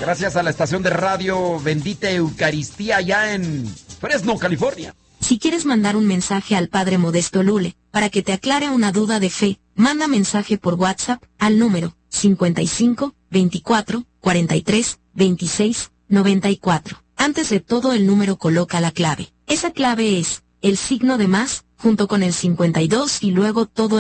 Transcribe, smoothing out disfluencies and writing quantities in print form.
Gracias a la estación de radio Bendita Eucaristía allá en Fresno, California. Si quieres mandar un mensaje al Padre Modesto Lule, para que te aclare una duda de fe, manda mensaje por WhatsApp, al número 55 24 43 26 94. Antes de todo el número coloca la clave. Esa clave es, el signo de más, junto con el 52 y luego todo